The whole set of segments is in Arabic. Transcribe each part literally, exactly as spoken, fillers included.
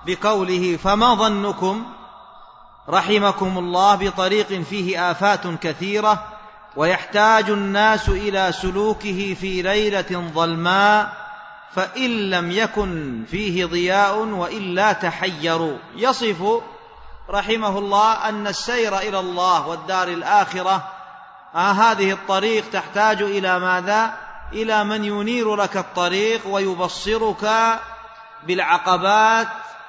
بقوله: فما ظنكم رحمكم الله بطريق فيه آفات كثيرة ويحتاج الناس إلى سلوكه في ليلة ظلماء، فإن لم يكن فيه ضياء وإلا تحيروا. يصف رحمه الله أن السير إلى الله والدار الآخرة آه هذه الطريق تحتاج إلى ماذا؟ إلى من ينير لك الطريق ويبصرك بالعقبات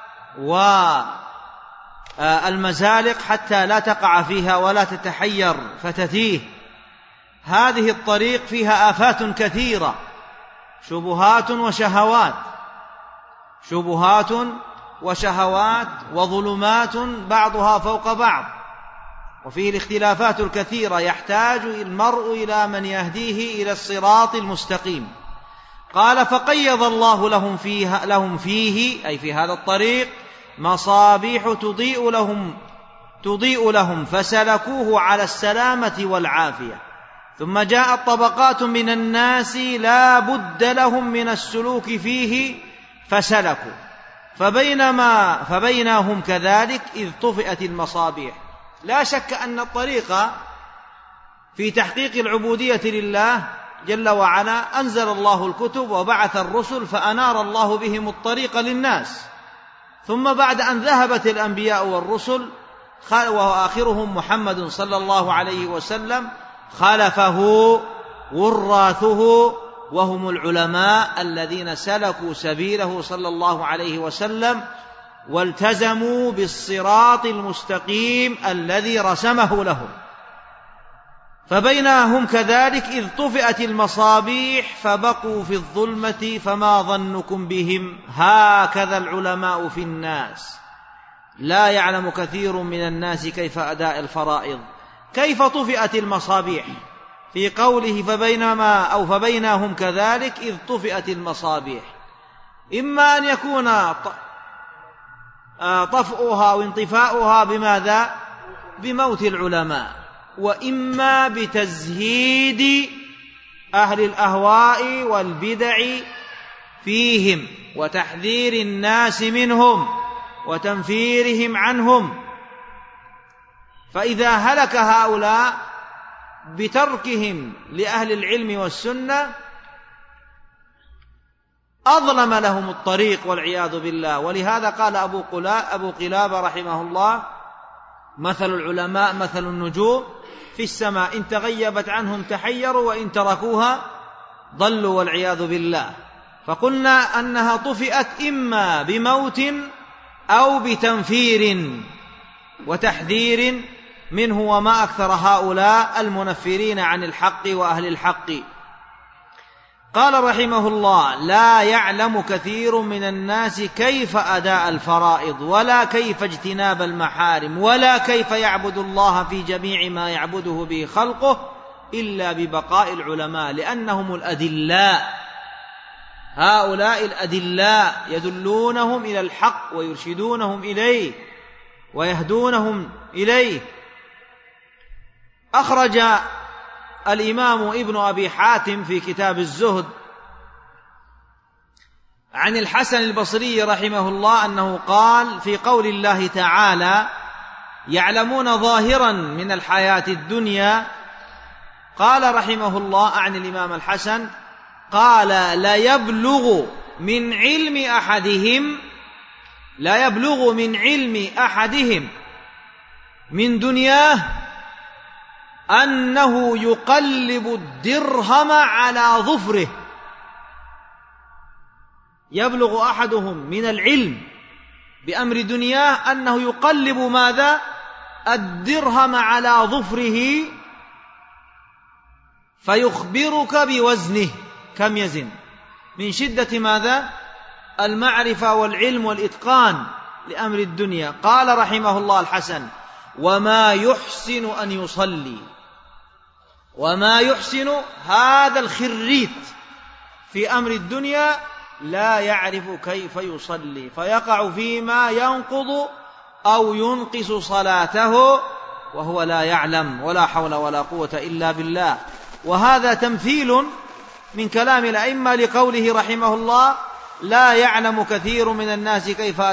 والمزالق حتى لا تقع فيها ولا تتحير فتتيه. هذه الطريق فيها آفات كثيرة، شبهات وشهوات شبهات وشهوات وظلمات بعضها فوق بعض، وفيه الاختلافات الكثيرة، يحتاج المرء إلى من يهديه إلى الصراط المستقيم. قال: فقيض الله لهم فيه, لهم فيه أي في هذا الطريق مصابيح تضيء لهم, تضيء لهم فسلكوه على السلامة والعافية. ثم جاءت طبقات من الناس لا بد لهم من السلوك فيه فسلكوا، فبينما فبينهم كذلك إذ طفئت المصابيح. لا شك أن الطريق في تحقيق العبودية لله جل وعلا أنزل الله الكتب وبعث الرسل فأنار الله بهم الطريق للناس، ثم بعد أن ذهبت الأنبياء والرسل وآخرهم محمد صلى الله عليه وسلم خلفه وراثه وهم العلماء الذين سلكوا سبيله صلى الله عليه وسلم والتزموا بالصراط المستقيم الذي رسمه لهم. فبينهم كذلك إذ طفئت المصابيح فبقوا في الظلمة فما ظنكم بهم. هكذا العلماء في الناس، لا يعلم كثير من الناس كيف أداء الفرائض. كيف طفئت المصابيح؟ في قوله فبينما أو فبينهم كذلك إذ طفئت المصابيح، إما أن يكون طفئها وانطفاؤها بماذا؟ بموت العلماء، وإما بتزهيد أهل الأهواء والبدع فيهم وتحذير الناس منهم وتنفيرهم عنهم. فإذا هلك هؤلاء بتركهم لأهل العلم والسنة أظلم لهم الطريق والعياذ بالله. ولهذا قال أبو أبو قلابة رحمه الله: مثل العلماء مثل النجوم في السماء، إن تغيبت عنهم تحيروا وإن تركوها ضلوا والعياذ بالله. فقلنا أنها طفئت إما بموت أو بتنفير وتحذير منه، وما أكثر هؤلاء المنفرين عن الحق وأهل الحق. قال رحمه الله: لا يعلم كثير من الناس كيف أداء الفرائض ولا كيف اجتناب المحارم ولا كيف يعبد الله في جميع ما يعبده به خلقه إلا ببقاء العلماء، لأنهم الأدلاء. هؤلاء الأدلاء يدلونهم إلى الحق ويرشدونهم إليه ويهدونهم إليه. أخرج الإمام ابن أبي حاتم في كتاب الزهد عن الحسن البصري رحمه الله أنه قال في قول الله تعالى: يعلمون ظاهرا من الحياة الدنيا. قال رحمه الله عن الإمام الحسن قال: لا يبلغ من علم أحدهم لا يبلغ من علم أحدهم من دنياه أنه يقلب الدرهم على ظفره. يبلغ أحدهم من العلم بأمر دنياه أنه يقلب ماذا؟ الدرهم على ظفره، فيخبرك بوزنه كم يزن، من شدة ماذا؟ المعرفة والعلم والإتقان لأمر الدنيا. قال رحمه الله الحسن: وما يحسن أن يصلي، وما يحسن هذا الخريت في أمر الدنيا لا يعرف كيف يصلي، فيقع فيما ينقض أو ينقص صلاته وهو لا يعلم، ولا حول ولا قوة إلا بالله. وهذا تمثيل من كلام الأئمة لقوله رحمه الله: لا يعلم كثير من الناس كيف